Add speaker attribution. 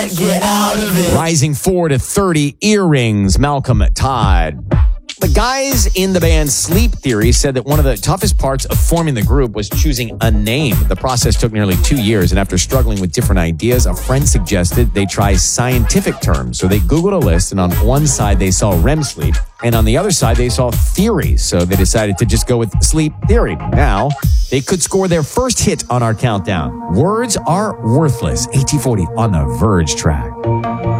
Speaker 1: Get out of it.
Speaker 2: Rising 4 to 30, Earrings, Malcolm Todd. The guys in the band Sleep Theory said that one of the toughest parts of forming the group was choosing a name. The process took nearly 2 years, and after struggling with different ideas, a friend suggested they try scientific terms. So they Googled a list, and on one side they saw REM sleep, and on the other side they saw theories. So they decided to just go with Sleep Theory. Now, they could score their first hit on our countdown. Words Are Worthless, AT40 on the Verge track.